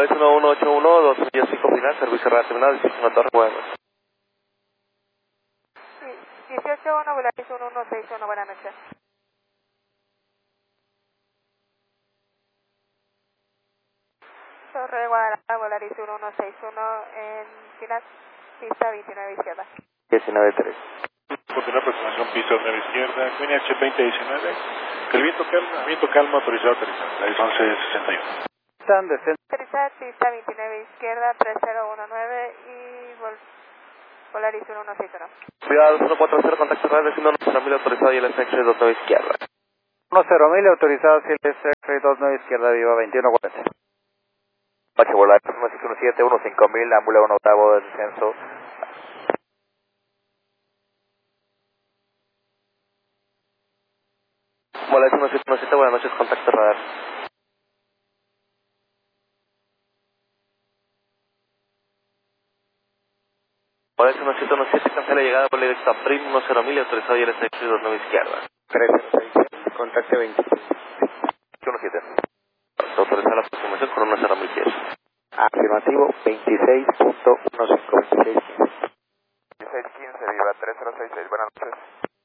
Molestia 1181, 205 final, servicio radio terminal, 15 Torre, buenas. 181, Volaris 1161, buenas noches. Torre de Guadalajara, Volaris 1161, en final, pista 29 izquierda. 19-3. Continuar aproximación pista 9 izquierda, QNH 2019. El viento calma, autorizado aterrizar. La 1161. Están descenso. Aterrizar, pista 29 izquierda, 3019 y Volaris 1161. Cuidado, 140, contacto radio, destino 9000 autorizado y el SX 29 izquierda. 10.000 autorizados y el SR29 izquierda, viva 2140. Noche Volaris 1717, 15000, ámbula 1 octavo de descenso. Volaris 1717, buenas noches, contacto radar. Volaris 1717, cancela llegada por la directa PRIM 10.000, autorizado y el SX 29 izquierda. 306, contacto 20. 17. Autorizar la aproximación con 10.000 pies. Afirmativo 26.15. 26.15. 1615, viva 3066, buenas noches.